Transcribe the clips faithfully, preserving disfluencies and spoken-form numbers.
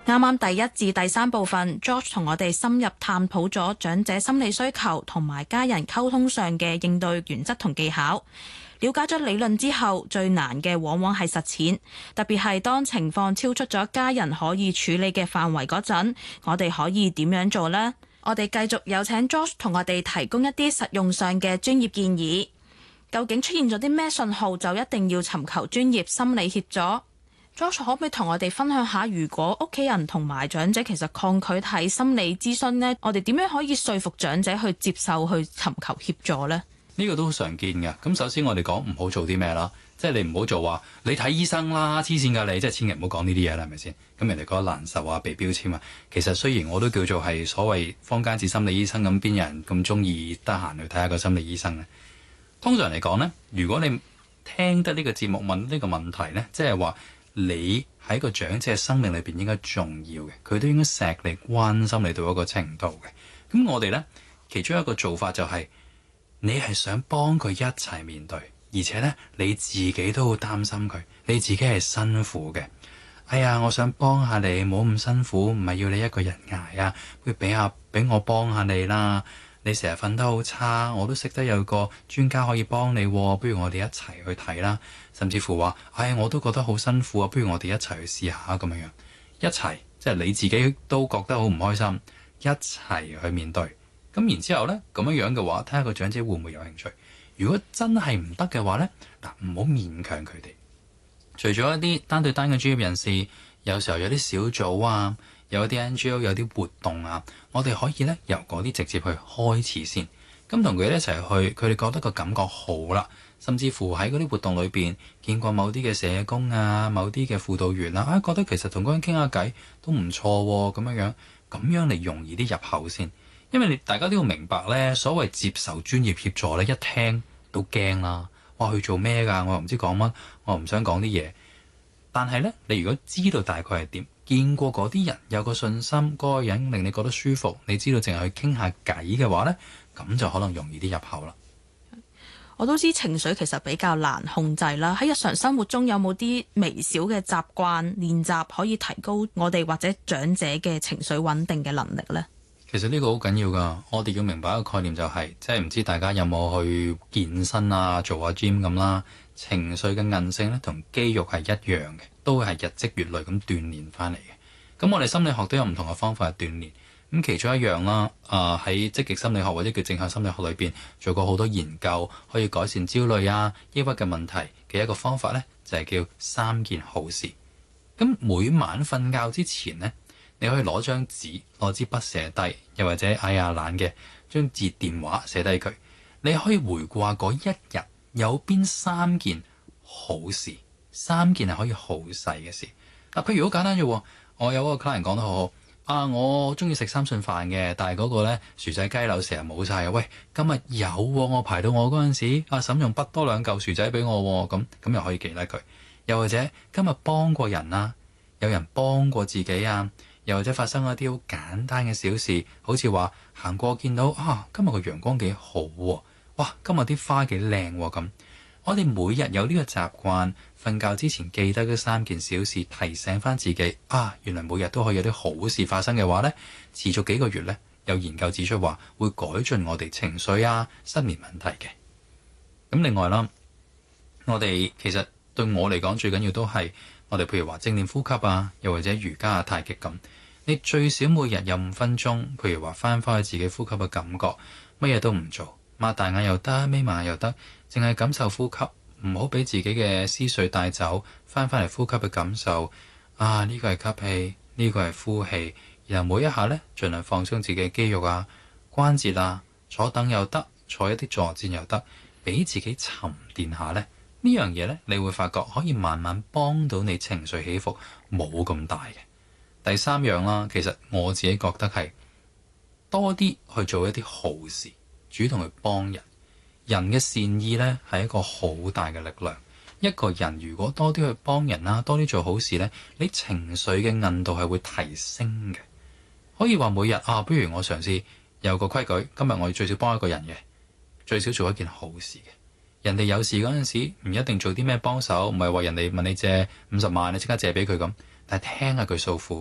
啱啱第一至第三部分 George 同我哋深入探討咗長者心理需求同埋家人溝通上嘅應對原則同技巧。了解咗理論之後，最難嘅往往係實踐，特別係當情況超出咗家人可以處理嘅範圍嗰陣，我哋可以點樣做呢？我哋繼續有請 George 同我哋提供一啲實用上嘅專業建議。究竟出現咗啲咩信號就一定要尋求專業心理協助？George 可唔可以同我哋分享下，如果屋企人同埋長者其實抗拒睇心理諮詢呢，我哋點樣可以說服長者去接受去尋求協助呢？ 呢個都好常見嘅。咁首先我哋講唔好做啲咩啦，即係你唔好做話你睇醫生啦，黐線㗎你，即係千祈唔好講呢啲嘢啦，係咪先？咁人哋覺得難受啊，被標籤啊。其實雖然我都叫做係所謂坊間似心理醫生咁，邊有人咁中意得閒去睇下個心理醫生呢？通常嚟講呢，如果你聽得呢個節目問呢個問題呢，即係話，你喺個長者嘅生命裏邊應該重要嘅，佢都應該錫你、關心你到一個程度嘅。咁我哋呢，其中一個做法就係、是，你係想幫佢一齊面對，而且呢，你自己都好擔心佢，你自己係辛苦嘅。哎呀，我想幫下你，冇咁辛苦，唔係要你一個人捱啊，不如俾下俾我幫下你啦。你成日瞓得好差，我都識得有個專家可以幫你，不如我哋一齊去睇啦。甚至乎話，唉、哎，我都覺得好辛苦啊，不如我哋一齊去試下咁樣樣，一齊即係你自己都覺得好唔開心，一齊去面對。咁然之後呢，咁樣樣嘅話，睇下個長者會唔會有興趣。如果真係唔得嘅話呢，嗱，唔好勉強佢哋。除咗一啲單對單嘅專業人士，有時候有啲小組啊。有啲 N G O 有啲活動啊，我哋可以咧由嗰啲直接去開始先，咁同佢哋一齊去，佢哋覺得個感覺好啦，甚至乎喺嗰啲活動裏邊見過某啲嘅社工啊，某啲嘅輔導員啊，啊覺得其實同嗰人傾下偈都唔錯喎，咁樣樣咁樣嚟容易啲入口先，因為你大家都要明白咧，所謂接受專業協助咧，一聽都驚啦，哇去做咩㗎？我又唔知講乜，我又唔想講啲嘢，但係咧，你如果知道大概係點？見過嗰啲人有個信心，嗰、嗰個人令你覺得舒服，你知道淨係去傾下偈嘅話呢，咁就可能容易啲入口啦。 我都知情緒其實比較難控制啦。喺日常生活中有冇啲微小嘅習慣練習可以提高我哋或者長者嘅情緒穩定嘅能力呢？ 其實呢個好緊要㗎。我哋要明白一個概念就係、是，即係唔知大家有冇去健身啊、做下 gym 咁啦。情緒嘅韌性咧，同肌肉係一樣嘅，都係日積月累咁鍛鍊翻嚟嘅。咁我哋心理學都有唔同嘅方法去鍛鍊。咁其中一樣啦，啊、呃、喺積極心理學或者叫正向心理學裏邊做過好多研究，可以改善焦慮啊、抑鬱嘅問題嘅一個方法呢，就係、是、叫三件好事。咁每晚瞓覺之前呢，你可以攞張紙、攞支筆寫低，又或者哎呀懶嘅，將字電話寫低佢。你可以回顧下嗰一日。有邊三件好事？三件係可以好細嘅事。嗱、啊，譬如好簡單啫，我有個 client 講得好好。啊，我中意食三餸飯嘅，但係嗰個咧薯仔雞柳成日冇晒。喂，今日有喎，我排到我嗰陣時，阿嬸用筆多兩嚿薯仔俾我喎，咁咁又可以記得佢。又或者今日幫過人啊，有人幫過自己啊，又或者發生一啲好簡單嘅小事，好似話行過見到啊，今日個陽光幾好喎。哇！今日啲花幾靚喎咁，我哋每日有呢個習慣，瞓覺之前記得嗰三件小事，提醒翻自己啊，原來每日都可以有啲好事發生嘅話呢，持續幾個月呢，有研究指出話會改進我哋情緒啊、失眠問題嘅。咁另外啦，我哋其實對我嚟講最緊要都係我哋譬如話正念呼吸啊，又或者瑜伽啊、太極咁，你最少每日有五分鐘，譬如話翻返去自己呼吸嘅感覺，乜嘢都唔做。擘大眼又得，眯埋眼又得，淨係感受呼吸，唔好俾自己嘅思緒帶走，翻返嚟呼吸嘅感受。啊，呢個係吸氣，呢個係呼氣，然後每一下呢，盡量放鬆自己嘅肌肉啊、關節啊，坐凳又得，坐一啲坐墊又得，俾自己沉澱下呢。呢樣嘢呢，你會發覺可以慢慢幫到你情緒起伏冇咁大嘅。第三樣啦，其實我自己覺得係多啲去做一啲好事。主動去幫人，人嘅善意呢係一個好大嘅力量。一個人如果多啲去幫人啦，多啲做好事呢，你情緒嘅韌度係會提升嘅。可以話每日啊，不如我嘗試有個規矩，今日我要最少幫一個人嘅，最少做一件好事嘅。人哋有事嗰陣時，唔一定做啲咩幫手，唔係話人哋問你借五十萬，你即刻借俾佢咁，但係聽下佢訴苦，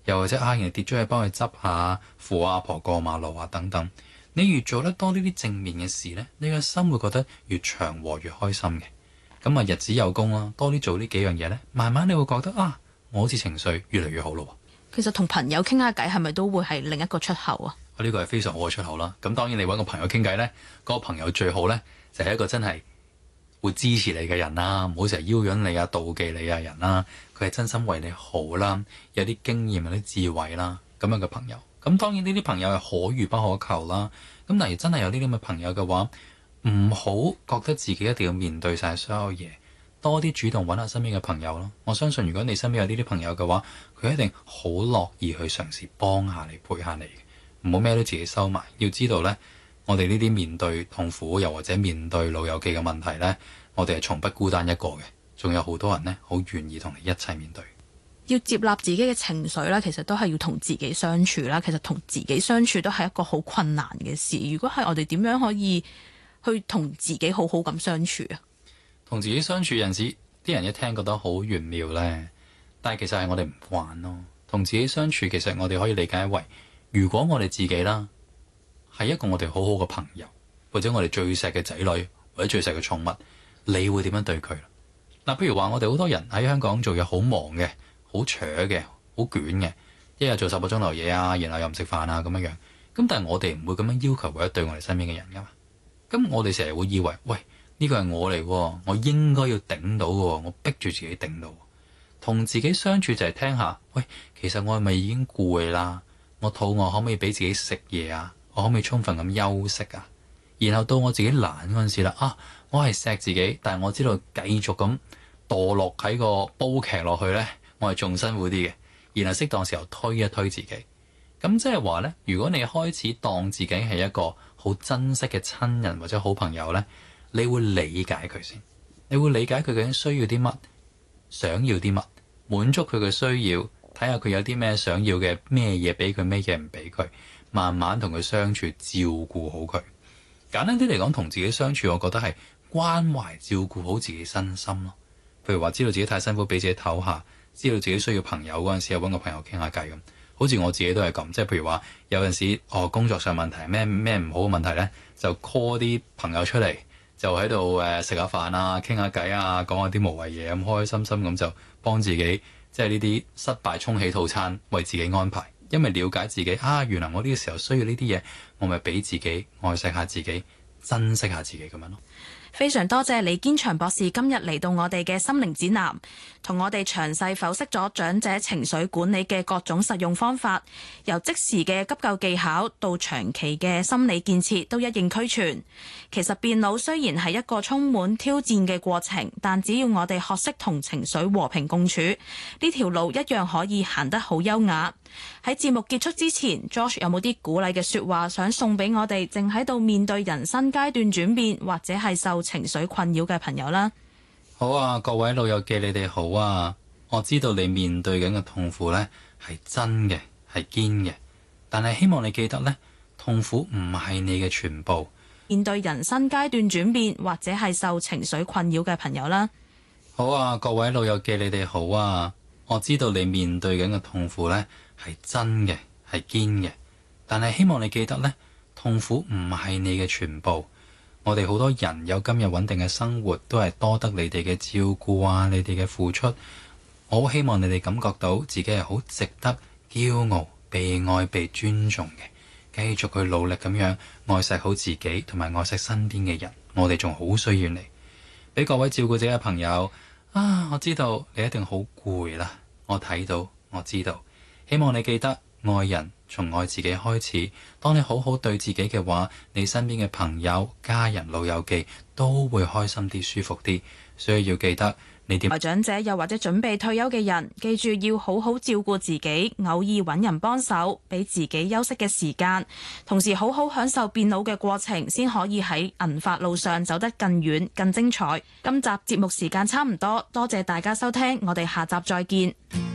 又或者啊，人哋跌咗去幫佢執下，扶阿婆過馬路啊等等。你越做得多呢啲正面嘅事呢，你個心會覺得越祥和越開心嘅。咁啊，日子有功啦，多啲做呢幾樣嘢呢，慢慢你會覺得啊，我好似情緒越嚟越好咯。 其實同朋友傾下偈係咪都會係另一個出口啊？ 我呢個係非常好嘅出口啦。咁當然你揾個朋友傾偈呢，嗰、嗰個朋友最好呢，就係、係、一個真係會支持你嘅人啦，唔好成日邀引你啊、妒忌你啊人啦。佢係真心為你好啦，有啲經驗、有啲智慧啦，咁樣嘅朋友。咁當然呢啲朋友係可遇不可求啦。咁但係真係有呢啲咁嘅朋友嘅話，唔好覺得自己一定要面對晒所有嘢，多啲主動揾下身邊嘅朋友咯。我相信如果你身邊有呢啲朋友嘅話，佢一定好樂意去嘗試幫下你、陪下你嘅，唔好咩都自己收埋。要知道呢，我哋呢啲面對痛苦又或者面對老友記嘅問題呢，我哋係從不孤單一個嘅，仲有好多人呢，好願意同你一齊面對。 要接納自己嘅情緒啦，其實都係要同自己相處啦。其實同自己相處都係一個好困難嘅事。如果係我哋點樣可以去同自己好好咁相處啊？ 同自己相處有陣時，啲人一聽覺得好玄妙呢，但係其實係我哋唔慣咯。同自己相處，其實我哋可以理解為，如果我哋自己啦係一個我哋好好嘅朋友，或者我哋最錫嘅仔女，或者最錫嘅寵物，你會點樣對佢？嗱，譬如話我哋好多人喺香港做嘢好忙嘅。好扯嘅，好捲嘅，一日做十個鐘頭嘢啊，然後又唔食飯啊咁樣樣。咁但係我哋唔會咁樣要求或者對我哋身邊嘅人噶嘛。咁我哋成日會以為，喂，呢個係我嚟，我應該要頂到嘅，我逼住自己頂到。同自己相處就係聽下，喂，其實我係咪已經攰啦？我肚餓可唔可以俾自己食嘢啊？我可唔可以充分咁休息啊？然後到我自己懶嗰陣時啦，啊，我係錫自己，但係我知道繼續咁墮落喺個煲劇落去呢。我係仲辛苦啲嘅，然後適當時候推一推自己。咁即係話呢，如果你開始當自己係一個好珍惜嘅親人或者好朋友呢，你會理解佢先，你會理解佢究竟需要啲乜，想要啲乜，滿足佢嘅需要，睇下佢有啲咩想要嘅，咩嘢俾佢，咩嘢唔俾佢，慢慢同佢相處，照顧好佢。簡單啲嚟講，同自己相處，我覺得係關懷照顧好自己身心咯。譬如話，知道自己太辛苦，俾自己唞下。知道自己需要朋友嗰陣時，又揾個朋友傾下偈咁。好似我自己都係咁，即係譬如話有陣時，哦，工作上問題咩咩唔好嘅問題呢，就 call 啲朋友出嚟，就喺度誒食下飯啊，傾下偈啊，講下啲無謂嘢咁，開開心心咁就幫自己，即係呢啲失敗沖喜套餐，為自己安排。因為了解自己啊，原來我呢個時候需要呢啲嘢，我咪俾自己愛惜下自己，珍惜下自己咁樣咯。 非常多謝李堅祥博士今日嚟到我哋嘅心靈指南，同我哋詳細剖析咗長者情緒管理嘅各種實用方法，由即時嘅急救技巧到長期嘅心理建設都一應俱全。其實變老雖然係一個充滿挑戰嘅過程，但只要我哋學識同情緒和平共處，呢條路一樣可以行得好優雅。喺節目結束之前 Josh 有冇啲鼓勵嘅說話想送俾我哋正喺度面對人生階段轉變或者係受情緒困擾嘅朋友啦？ 好啊，各位老友記，你哋好啊！我知道你面對緊嘅痛苦呢係真嘅，係堅嘅，但係希望你記得呢，痛苦唔係你嘅全部。 面對人生階段轉變或者係受情緒困擾嘅朋友啦？ 好啊，各位老友記，你哋好啊！我知道你面對緊嘅痛苦呢係真嘅，係堅嘅，但係希望你記得呢，痛苦唔係你嘅全部。我哋好多人有今日穩定嘅生活，都係多得你哋嘅照顧啊，你哋嘅付出。我好希望你哋感覺到自己係好值得驕傲、被愛、被尊重嘅，繼續去努力咁樣愛惜好自己，同埋愛惜身邊嘅人。我哋仲好需要你，俾各位照顧者嘅朋友啊！我知道你一定好攰啦，我睇到，我知道。希望你記得愛人從愛自己開始。當你好好對自己嘅話，你身邊嘅朋友、家人、老友記都會開心啲、舒服啲。所以要記得你點。 長者又或者準備退休嘅人，記住要好好照顧自己，偶爾揾人幫手，俾自己休息嘅時間，同時好好享受變老嘅過程，先可以喺銀髮路上走得更遠、更精彩。今集節目時間差唔多，多謝大家收聽，我哋下集再見。